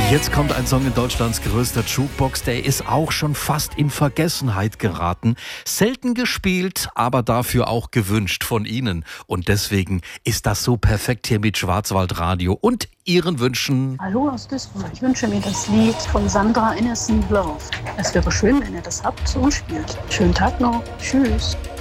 Jetzt kommt ein Song in Deutschlands größter Jukebox, der ist auch schon fast in Vergessenheit geraten. Selten gespielt, aber dafür auch gewünscht von Ihnen. Und deswegen ist das so perfekt hier mit Schwarzwaldradio und Ihren Wünschen. Hallo aus Duisburg. Ich wünsche mir das Lied von Sandra Innocent Love. Es wäre schön, wenn ihr das habt und spielt. Schönen Tag noch. Tschüss.